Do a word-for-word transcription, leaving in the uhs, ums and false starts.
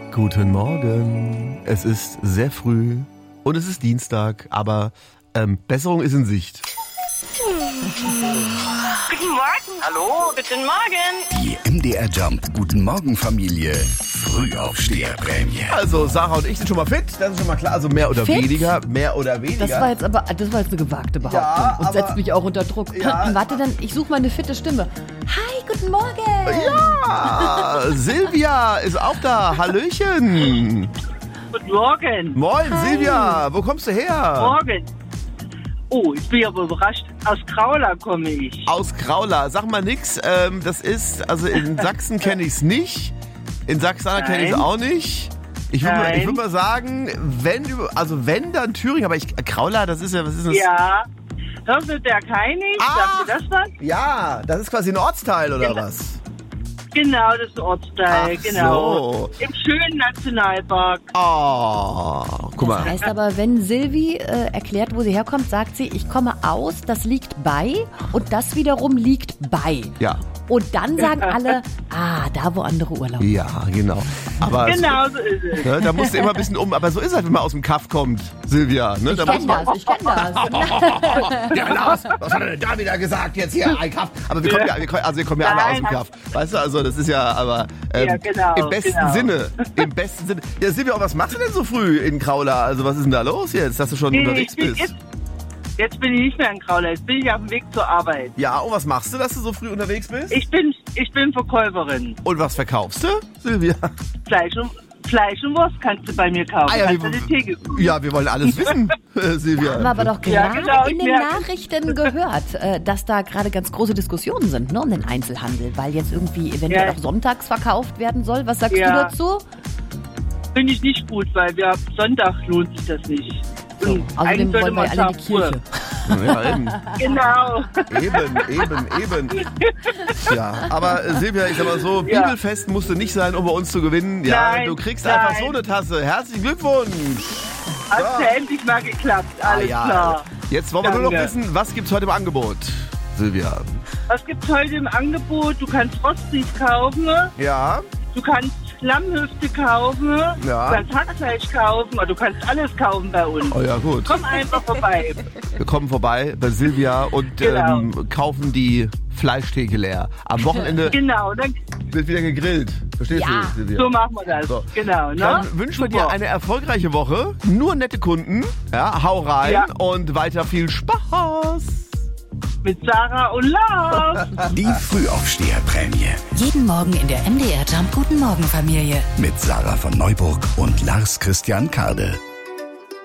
Guten Morgen. Es ist sehr früh und es ist Dienstag, aber ähm, Besserung ist in Sicht. Guten Morgen. Hallo? Guten Morgen. Die M D R Jump Guten Morgen Familie Frühaufsteherprämie. Also Sarah und ich sind schon mal fit, das ist schon mal klar. Also mehr oder Fit? weniger, mehr oder weniger. Das war jetzt aber, das war jetzt eine gewagte Behauptung Ja, und aber- setzt mich auch unter Druck. Ja. Warte dann, ich suche mal eine fitte Stimme. Hi, guten Morgen. Ja, Silvia ist auch da. Hallöchen. Guten Morgen. Moin, Silvia. Wo kommst du her? Morgen. Oh, ich bin aber überrascht. Aus Kraula komme ich. Aus Kraula. Sag mal nix. Ähm, das ist, also in Sachsen kenne ich es nicht. In Sachsen kenne ich es Nein. auch nicht. Ich würde mal, ich Nein. würd mal sagen, wenn, über- also wenn, dann Thüringen. Aber ich, Kraula, das ist ja, was ist das? Ja. Hörst du der Keinig? Ah. Sagt dir das was? Ja, das ist quasi ein Ortsteil, oder Genau. was? Genau, das ist der Ortsteil. Ach genau. so. Im schönen Nationalpark. Oh, guck Das mal. heißt aber, wenn Silvi äh, erklärt, wo sie herkommt, sagt sie, ich komme aus, das liegt bei und das wiederum liegt bei. Ja, Und dann sagen alle, ah, da wo andere Urlaub. ja, genau. Aber Genau so ist es. ne, da musst du immer ein bisschen um. Aber so ist halt, wenn man aus dem Kaff kommt, Silvia. Ne? Ich Da kenn muss man, das, ich kenn das. ja, Lars, was hat er denn da wieder gesagt jetzt hier? Ein Kaff. Aber wir kommen ja, wir, kommen- also wir kommen ja alle Nein, aus dem Kaff. Weißt du, also das ist ja, aber ähm, Ja, genau, im besten genau. Sinne. Im besten Sinne. Ja, Silvia, was machst du denn so früh in Kraula? Also was ist denn da los jetzt, dass du schon Nee, unterwegs ich bin bist? Jetzt, jetzt bin ich nicht mehr in Kraula. Jetzt bin ich auf dem Weg zur Arbeit. Ja, und was machst du, dass du so früh unterwegs bist? Ich bin, ich bin Verkäuferin. Und was verkaufst du, Silvia? Fleisch und, Fleisch und Wurst kannst du bei mir kaufen. Ah, ja, kannst wir- du die Theke suchen. Ja, wir wollen alles wissen, äh, Silvia. Haben wir aber doch Ja, gerade genau, in den ja. Nachrichten gehört, äh, dass da gerade ganz große Diskussionen sind, ne, um den Einzelhandel, weil jetzt irgendwie eventuell Ja. auch sonntags verkauft werden soll. Was sagst Ja. du dazu? Finde ich nicht gut, weil wir ab Sonntag lohnt sich das nicht. Und Außerdem wollen wir man alle in die sagen, Kirche. Ja, eben. Genau. Eben, eben, eben. Ja, aber äh, Silvia, ich sag mal so, Ja. Bibelfest musste nicht sein, um bei uns zu gewinnen. Ja, Nein, du kriegst nein. einfach so eine Tasse. Herzlichen Glückwunsch. Hat ja endlich mal geklappt. Alles Ah, ja. klar. Jetzt wollen wir nur noch Danke. wissen, was gibt's heute im Angebot, Silvia? Was gibt's heute im Angebot? Du kannst Rostbeef kaufen, Ja, du kannst Lammhüfte kaufen, Ja. du kannst Hackfleisch kaufen, oder du kannst alles kaufen bei uns. oh ja, gut. Komm einfach vorbei. Wir kommen vorbei bei Silvia und Genau. ähm, kaufen die Fleischtheke leer. Am Wochenende Genau, dann, wird wieder gegrillt. Verstehst Ja. du, Silvia? so machen wir das. So. Genau, ne? Dann wünschen wir dir Super. eine erfolgreiche Woche. Nur nette Kunden. Ja, hau rein Ja. und weiter viel Spaß. Mit Sarah und Lars. Die Frühaufsteherprämie Jeden Morgen in der M D R Jump Guten Morgen Familie. mit Sarah von Neuburg und Lars Christian Karde.